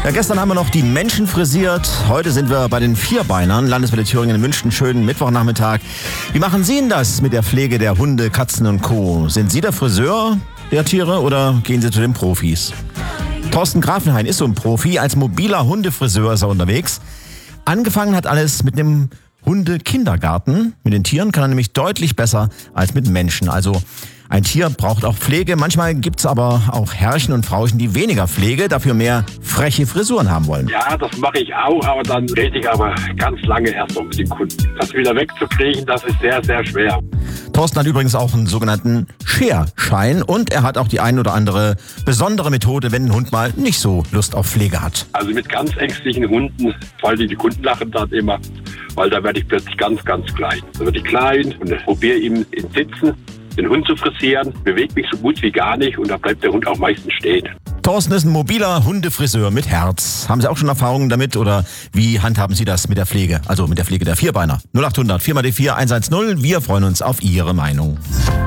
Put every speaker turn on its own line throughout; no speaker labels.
Ja, gestern haben wir noch die Menschen frisiert. Heute sind wir bei den Vierbeinern. Landeswelle Thüringen wünscht einen schönen Mittwochnachmittag. Wie machen Sie denn das mit der Pflege der Hunde, Katzen und Co.? Sind Sie der Friseur der Tiere oder gehen Sie zu den Profis? Thorsten Grafenhain ist so ein Profi. Als mobiler Hundefriseur ist er unterwegs. Angefangen hat alles mit einem Hunde-Kindergarten. Mit den Tieren kann er nämlich deutlich besser als mit Menschen. Also ein Tier braucht auch Pflege. Manchmal gibt's aber auch Herrchen und Frauchen, die weniger Pflege, dafür mehr freche Frisuren haben wollen.
Ja, das mache ich auch, aber dann rede ich aber ganz lange erst noch mit den Kunden. Das wieder wegzukriegen, das ist sehr, sehr schwer.
Thorsten hat übrigens auch einen sogenannten Scherschein und er hat auch die ein oder andere besondere Methode, wenn ein Hund mal nicht so Lust auf Pflege hat.
Also mit ganz ängstlichen Hunden, vor allem die Kunden lachen dann immer, weil da werde ich plötzlich ganz, ganz klein. Da werde ich klein und probiere ihm im Sitzen den Hund zu frisieren, bewegt mich so gut wie gar nicht und da bleibt der Hund auch meistens stehen.
Thorsten ist ein mobiler Hundefriseur mit Herz. Haben Sie auch schon Erfahrungen damit oder wie handhaben Sie das mit der Pflege? Also mit der Pflege der Vierbeiner. 0800 4x4 110. Wir freuen uns auf Ihre Meinung.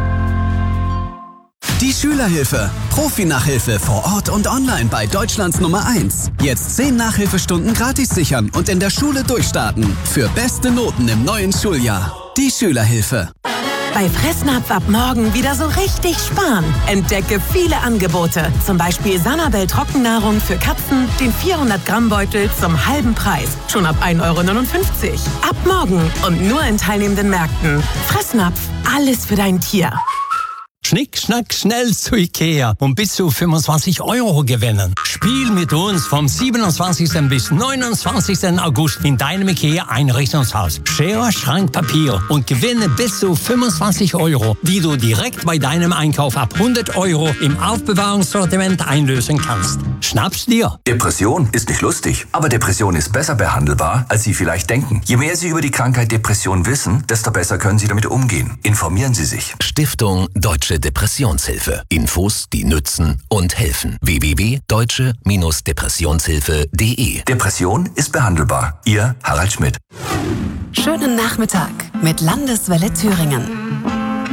Die Schülerhilfe. Profi-Nachhilfe vor Ort und online bei Deutschlands Nummer 1. Jetzt 10 Nachhilfestunden gratis sichern und in der Schule durchstarten. Für beste Noten im neuen Schuljahr. Die Schülerhilfe.
Bei Fressnapf ab morgen wieder so richtig sparen. Entdecke viele Angebote. Zum Beispiel Sanabel Trockennahrung für Katzen, den 400-Gramm-Beutel zum halben Preis. Schon ab 1,59 €. Ab morgen und nur in teilnehmenden Märkten. Fressnapf, alles für dein Tier.
Schnick, schnack, schnell zu Ikea und bis zu 25 € gewinnen. Spiel mit uns vom 27. bis 29. August in deinem Ikea-Einrichtungshaus. Schere, Schrank, Papier und gewinne bis zu 25 €, die du direkt bei deinem Einkauf ab 100 € im Aufbewahrungssortiment einlösen kannst. Schnapp's dir!
Depression ist nicht lustig, aber Depression ist besser behandelbar, als Sie vielleicht denken. Je mehr Sie über die Krankheit Depression wissen, desto besser können Sie damit umgehen. Informieren Sie sich.
Stiftung Deutsche Depressionshilfe. Infos, die nützen und helfen. www.deutsche-depressionshilfe.de.
Depression ist behandelbar. Ihr Harald Schmidt.
Schönen Nachmittag mit Landeswelle Thüringen.